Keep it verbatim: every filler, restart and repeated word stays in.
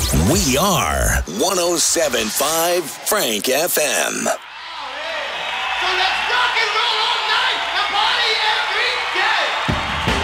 We are one oh seven point five Frank F M. So let's rock and roll on!